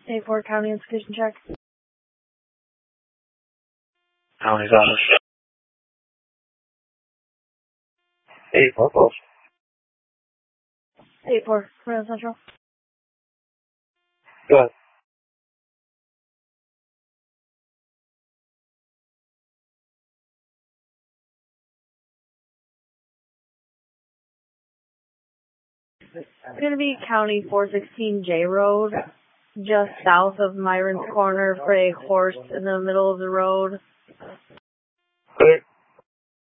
A4 County Institution check. County's office. 8-4 close. 8-4, Fresno Central. Go ahead. It's going to be County 416J Road, just south of Myron's Corner for a horse in the middle of the road. Clear.